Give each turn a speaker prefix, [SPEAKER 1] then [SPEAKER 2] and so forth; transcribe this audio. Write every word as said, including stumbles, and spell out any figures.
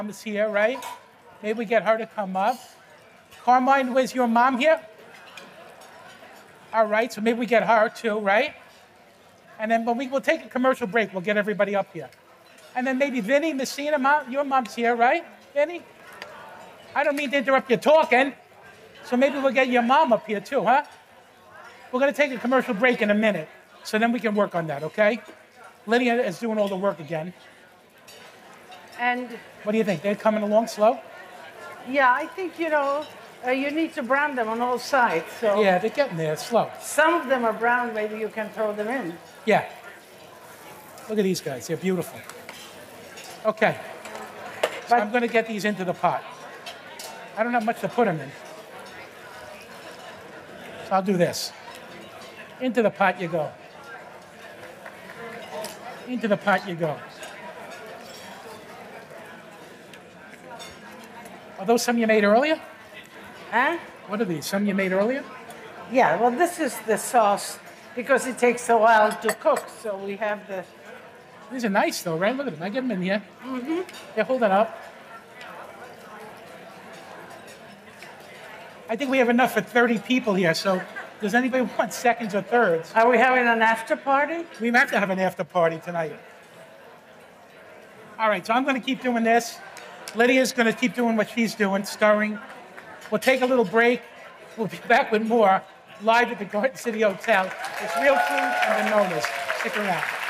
[SPEAKER 1] is here, right? Maybe we get her to come up. Carmine, was your mom here? All right, so maybe we get her too, right? And then when we, we'll take a commercial break, we'll get everybody up here. And then maybe Vinny, Messina, mom, your mom's here, right? Vinny? I don't mean to interrupt your talking. So maybe we'll get your mom up here too, huh? We're gonna take a commercial break in a minute. So then we can work on that, okay? Lydia is doing all the work again.
[SPEAKER 2] And
[SPEAKER 1] What do you think? They're coming along slow?
[SPEAKER 2] yeah, I think, you know, uh, you need to brown them on all sides. So
[SPEAKER 1] Yeah, they're getting there, slow.
[SPEAKER 2] some of them are brown, maybe you can throw them in.
[SPEAKER 1] Yeah. Look at these guys, they're beautiful. Okay. So I'm gonna get these into the pot. I don't have much to put them in. So I'll do this. Into the pot you go. Into the pot you go. Are those some you made earlier?
[SPEAKER 2] Huh?
[SPEAKER 1] What are these? Some you made earlier?
[SPEAKER 2] Yeah, well, this is the sauce because it takes a while to cook. So we have the,
[SPEAKER 1] These are nice though, right? Look at them. I get them in here. Mm-hmm. Yeah, hold it up. I think we have enough for thirty people here, so does anybody want seconds or thirds?
[SPEAKER 2] are we having an after party?
[SPEAKER 1] We have to have an after party tonight. All right, so I'm going to keep doing this. Lydia's going to keep doing what she's doing, stirring. We'll take a little break. We'll be back with more live at the Garden City Hotel. It's real food and the Nonas. Stick around.